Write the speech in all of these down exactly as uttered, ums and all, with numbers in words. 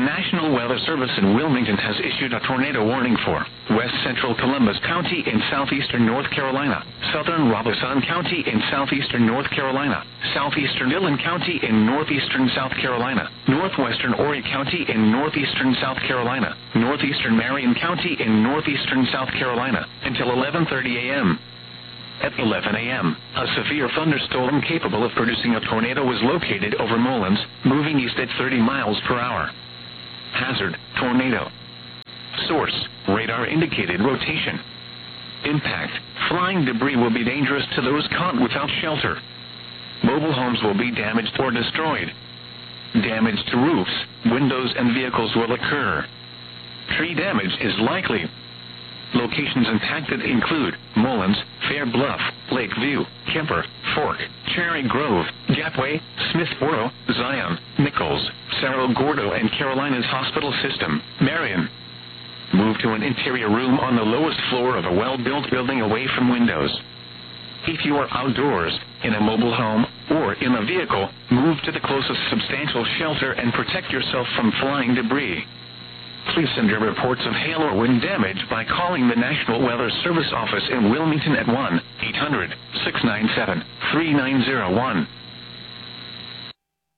National Weather Service in Wilmington has issued a tornado warning for west central Columbus County in southeastern North Carolina, southern Robeson County in southeastern North Carolina, southeastern Dillon County in northeastern South Carolina, northwestern Horry County in northeastern South Carolina, northeastern Marion County in northeastern South Carolina, until eleven thirty a.m. At eleven a.m., a severe thunderstorm capable of producing a tornado was located over Mullins, moving east at thirty miles per hour. Hazard, tornado. Source, radar indicated rotation. Impact, flying debris will be dangerous to those caught without shelter. Mobile homes will be damaged or destroyed. Damage to roofs, windows and vehicles will occur. Tree damage is likely. Locations impacted include Mullins, Fair Bluff, Lakeview, Kemper, Fork, Cherry Grove, Gapway, Smithboro, Zion, Nichols, Cerro Gordo and Carolinas Hospital System, Marion. Move to an interior room on the lowest floor of a well-built building away from windows. If you are outdoors, in a mobile home, or in a vehicle, move to the closest substantial shelter and protect yourself from flying debris. Please send your reports of hail or wind damage by calling the National Weather Service office in Wilmington at one eight hundred, six nine seven, three nine zero one.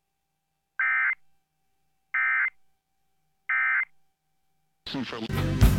For